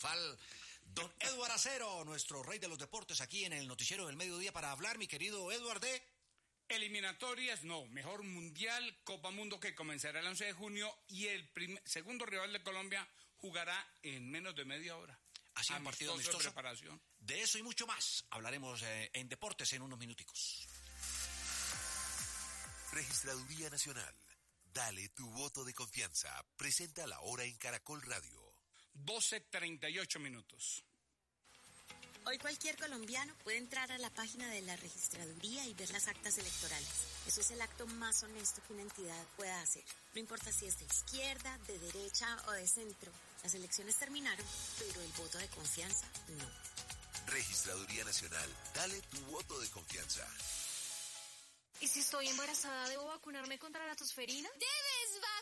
triunfal don Edward Acero, nuestro rey de los deportes, aquí en el Noticiero del Mediodía para hablar, mi querido Edward, de... Eliminatorias, no, mejor mundial, Copa Mundo que comenzará el 11 de junio y el segundo rival de Colombia jugará en menos de media hora. Así un partido amistoso. De preparación. De eso y mucho más hablaremos en Deportes en unos minuticos. Registraduría Nacional. Dale tu voto de confianza. Presenta la hora en Caracol Radio. 12:38. Hoy cualquier colombiano puede entrar a la página de la registraduría y ver las actas electorales. Eso es el acto más honesto que una entidad pueda hacer. No importa si es de izquierda, de derecha o de centro. Las elecciones terminaron, pero el voto de confianza no. Registraduría Nacional. Dale tu voto de confianza. ¿Y si estoy embarazada, debo vacunarme contra la tosferina? ¡Debes